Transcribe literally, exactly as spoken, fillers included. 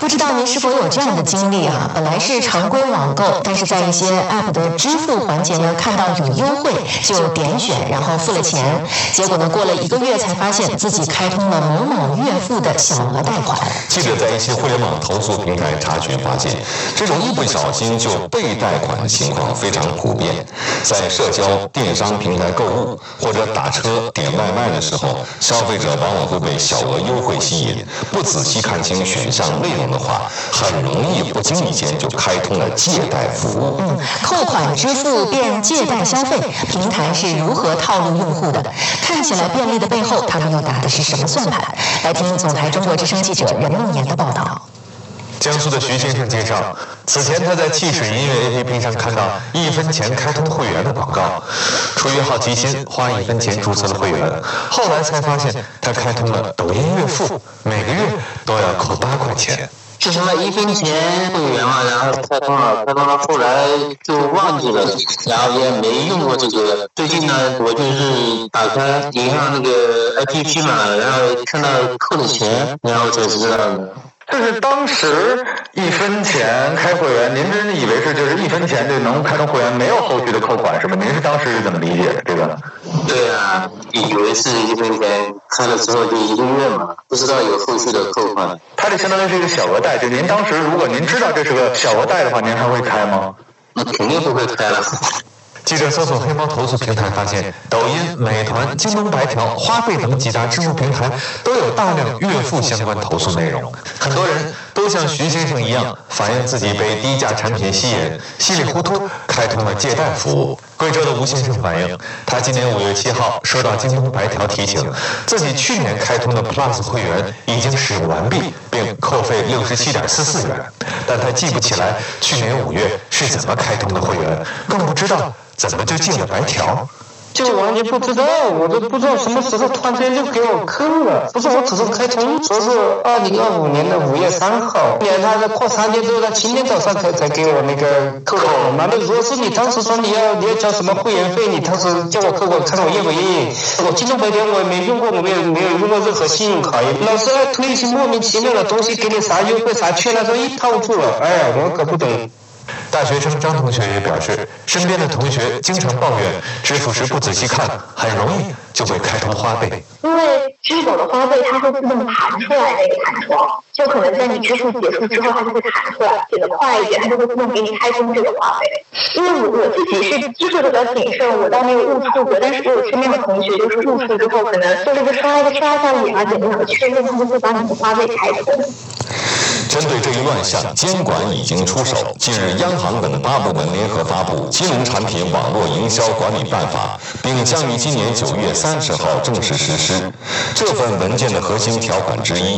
不知道您是否有这样的经历啊？本来是常规网购，但是在一些 App 的支付环节呢，看到有优惠就点选，然后付了钱，结果呢过了一个月才发现自己开通了某某月付的小额贷款。 记者在一些互联网投诉平台查询发现，这种一不小心就被贷款的情况非常普遍。在社交电商平台购物或者打车点外卖的时候，消费者往往会被小额优惠吸引，不仔细看清选项内容的话，很容易不经意间就开通了借贷服务。 嗯，扣款支付变借贷消费，平台是如何套路用户的？看起来便利的背后，他们又打的是什么算盘？来听总台中国之声记者任梦妍的报道。 江苏的徐先生介绍，此前他在汽水音乐 A P P 上看到一分钱开通会员的广告，出于好奇心，花一分钱注册了会员。后来才发现，他开通了抖音月付，每个月都要扣八块钱。 是什么一分钱会员嘛，然后开通了，开通了，后来就忘记了，然后也没用过这个。最近呢，我就是打开银行那个 A P P 嘛，然后看到扣的钱，然后才知道的。 这是当时一分钱开会员，您真以为是就是一分钱就能开通会员，没有后续的扣款是吧？您是当时是怎么理解的这个？ 对啊，以为是一分钱开了之后就一个月嘛，不知道有后续的扣款。 它这相当于是一个小额贷，就您当时如果您知道这是个小额贷的话，您还会开吗？ 那肯定不会开了。 记者搜索黑猫投诉平台发现，抖音、美团、京东白条、花呗等几大支付平台都有大量月付相关投诉内容。很多人都像徐先生一样，反映自己被低价产品吸引，稀里糊涂开通了借贷服务。贵州的吴先生反映，他今年五月七号收到京东白条提醒，自己去年开通的 Plus 会员已经使用完毕，并扣费六十七点四四元，但他记不起来去年五月是怎么开通的会员，更不知道怎么就进了白条。 就完全不知道，我都不知道什么时候突然间就给我扣了。不是我只是开通，说是二零二五年的五月三号，年他在过三天之后，他今天早上才才给我那个扣的。那如果是你当时说你要你要交什么会员费，你当时叫我扣我，看我愿不愿意。我京东白条我也没用过，我没有没有用过任何信用卡，也老是爱推一些莫名其妙的东西，给你啥优惠啥券，那时候一套住了，哎呀，我搞不懂。 大学生张同学也表示，身边的同学经常抱怨支付时不仔细看，很容易就会开通花呗。 因为支付的花呗它会自动弹出来那个弹窗，就可能在你支付结束之后，它就会弹出来，写的快一点，它就会自动给你开通这个花呗。因为我我自己是支付的比较谨慎，我倒没有误触过，但是我身边的同学就是入触之后，可能就是个刷一个刷一下脸啊，怎么样的确认，他就会把你的花呗开通。 针对这一乱象，监管已经出手。近日，央行等八部门联合发布《金融产品网络营销管理办法》，并将于今年九月三十号正式实施。这份文件的核心条款之一